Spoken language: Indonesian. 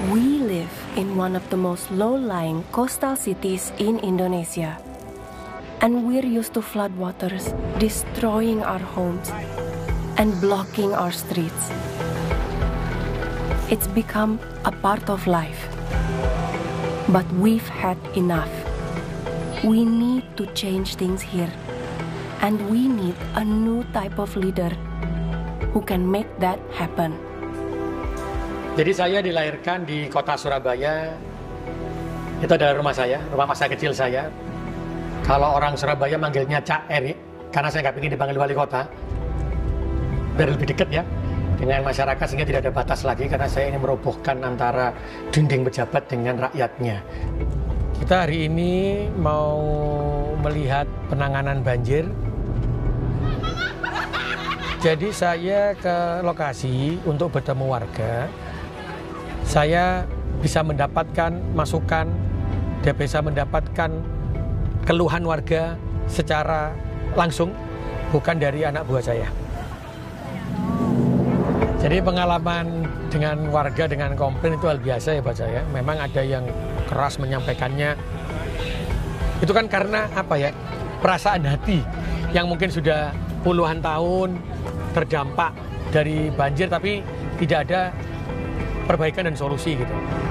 We live in one of the most low-lying coastal cities in Indonesia. And we're used to floodwaters destroying our homes and blocking our streets. It's become a part of life. But we've had enough. We need to change things here. And we need a new type of leader who can make that happen. Jadi saya dilahirkan di kota Surabaya. Itu adalah rumah saya, rumah masa kecil saya. Kalau orang Surabaya manggilnya Cak Erik, karena saya nggak ingin dipanggil wali kota. Biar lebih dekat ya dengan masyarakat, sehingga tidak ada batas lagi, karena saya ingin merobohkan antara dinding pejabat dengan rakyatnya. Kita hari ini mau melihat penanganan banjir. Jadi saya ke lokasi untuk bertemu warga. Saya bisa mendapatkan masukan dan bisa mendapatkan keluhan warga secara langsung, bukan dari anak buah saya. Jadi pengalaman dengan warga dengan komplain itu hal biasa ya buat saya. Memang ada yang keras menyampaikannya. Itu kan karena apa ya? Perasaan hati yang mungkin sudah puluhan tahun terdampak dari banjir, tapi tidak ada perbaikan dan solusi gitu.